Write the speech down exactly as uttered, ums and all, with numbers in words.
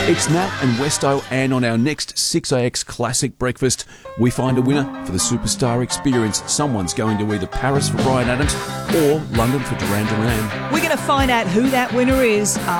It's Nat and Westo, and on our next six A X Classic Breakfast, we find a winner for the Superstar Experience. Someone's going to either Paris for Bryan Adams or London for Duran Duran. We're going to find out who that winner is